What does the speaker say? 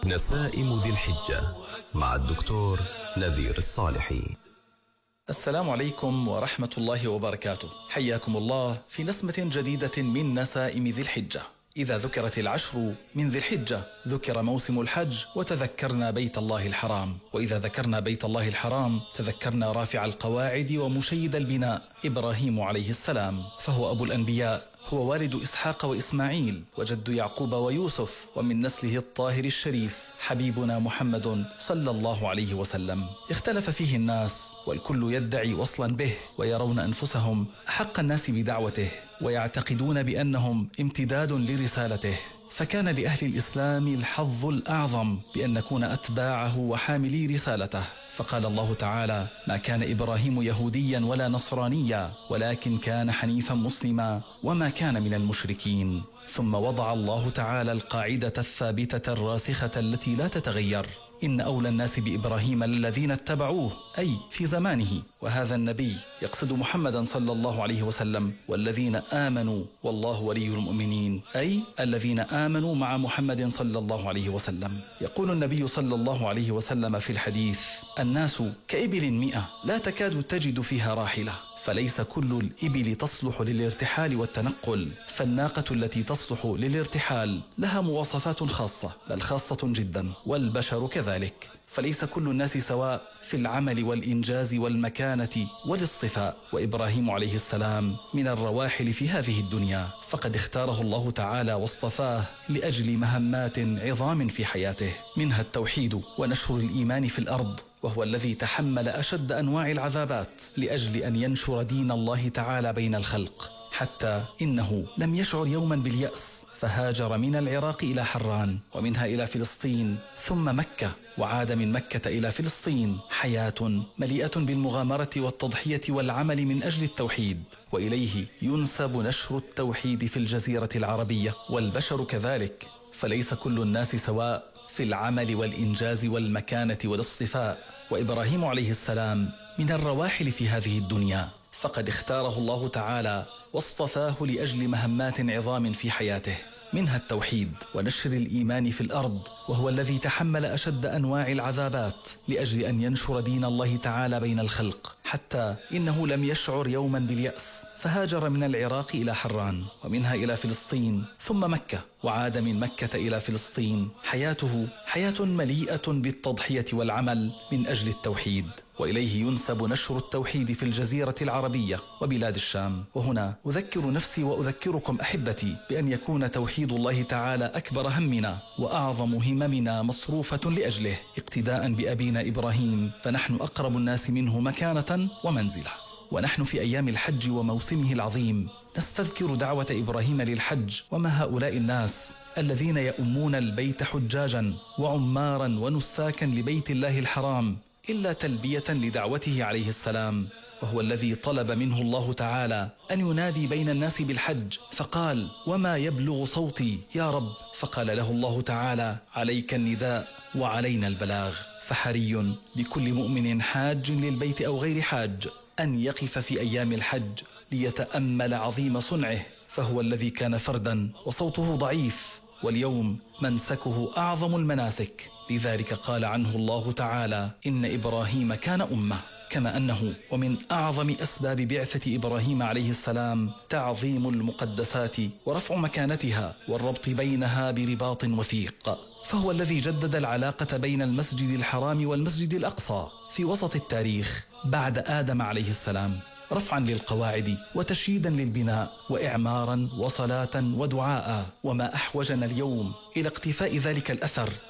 نسائم ذي الحجة مع الدكتور نذير الصالحي. السلام عليكم ورحمة الله وبركاته. حياكم الله في نسمة جديدة من نسائم ذي الحجة. إذا ذكرت العشر من ذي الحجة ذكر موسم الحج وتذكرنا بيت الله الحرام، وإذا ذكرنا بيت الله الحرام تذكرنا رافع القواعد ومشيد البناء إبراهيم عليه السلام، فهو أبو الأنبياء، هو والد إسحاق وإسماعيل وجد يعقوب ويوسف، ومن نسله الطاهر الشريف حبيبنا محمد صلى الله عليه وسلم. اختلف فيه الناس والكل يدعي وصلا به، ويرون أنفسهم أحق الناس بدعوته، ويعتقدون بأنهم امتداد لرسالته. فكان لأهل الإسلام الحظ الأعظم بأن نكون أتباعه وحاملي رسالته، فقال الله تعالى: ما كان إبراهيم يهوديا ولا نصرانيا ولكن كان حنيفا مسلما وما كان من المشركين. ثم وضع الله تعالى القاعدة الثابتة الراسخة التي لا تتغير: إن أولى الناس بإبراهيم للذين اتبعوه، أي في زمانه، وهذا النبي يقصد محمدا صلى الله عليه وسلم، والذين آمنوا والله ولي المؤمنين، أي الذين آمنوا مع محمد صلى الله عليه وسلم. يقول النبي صلى الله عليه وسلم في الحديث: الناس كإبل 100 لا تكاد تجد فيها راحلة، فليس كل الإبل تصلح للارتحال والتنقل، فالناقة التي تصلح للارتحال لها مواصفات خاصة، بل خاصة جدا، والبشر كذلك، فليس كل الناس سواء في العمل والإنجاز والمكانة والاصطفاء. وإبراهيم عليه السلام من الرواحل في هذه الدنيا، فقد اختاره الله تعالى واصطفاه لأجل مهمات عظام في حياته، منها التوحيد ونشر الإيمان في الأرض، وهو الذي تحمل أشد أنواع العذابات لأجل أن ينشر دين الله تعالى بين الخلق، حتى إنه لم يشعر يوما باليأس، فهاجر من العراق إلى حران، ومنها إلى فلسطين، ثم مكة، وعاد من مكة إلى فلسطين. حياة مليئة بالمغامرة والتضحية والعمل من أجل التوحيد، وإليه ينسب نشر التوحيد في الجزيرة العربية، والبشر كذلك، فليس كل الناس سواء في العمل والإنجاز والمكانة والاصطفاء. وإبراهيم عليه السلام من الرواحل في هذه الدنيا، فقد اختاره الله تعالى واصطفاه لأجل مهمات عظام في حياته، منها التوحيد ونشر الإيمان في الأرض، وهو الذي تحمل أشد أنواع العذابات لأجل أن ينشر دين الله تعالى بين الخلق، حتى إنه لم يشعر يوما باليأس، فهاجر من العراق إلى حران، ومنها إلى فلسطين، ثم مكة، وعاد من مكة إلى فلسطين. حياته حياة مليئة بالتضحية والعمل من أجل التوحيد، وإليه ينسب نشر التوحيد في الجزيرة العربية وبلاد الشام. وهنا أذكر نفسي وأذكركم أحبتي بأن يكون توحيد الله تعالى أكبر همنا وأعظم هممنا مصروفة لأجله، اقتداء بأبينا إبراهيم، فنحن أقرب الناس منه مكانة ومنزلة. ونحن في أيام الحج وموسمه العظيم نستذكر دعوة إبراهيم للحج، وما هؤلاء الناس الذين يؤمون البيت حجاجا وعمارا ونساكا لبيت الله الحرام إلا تلبية لدعوته عليه السلام، وهو الذي طلب منه الله تعالى أن ينادي بين الناس بالحج، فقال: وما يبلغ صوتي يا رب، فقال له الله تعالى: عليك النداء وعلينا البلاغ. فحري بكل مؤمن حاج للبيت أو غير حاج أن يقف في أيام الحج ليتأمل عظيم صنعه، فهو الذي كان فردا وصوته ضعيف، واليوم منسكه أعظم المناسك، لذلك قال عنه الله تعالى: إن إبراهيم كان أمة. كما أنه ومن أعظم أسباب بعثة إبراهيم عليه السلام تعظيم المقدسات ورفع مكانتها والربط بينها برباط وثيق، فهو الذي جدد العلاقة بين المسجد الحرام والمسجد الأقصى في وسط التاريخ بعد آدم عليه السلام، رفعا للقواعد وتشييدا للبناء وإعمارا وصلاة ودعاء. وما أحوجنا اليوم إلى اقتفاء ذلك الأثر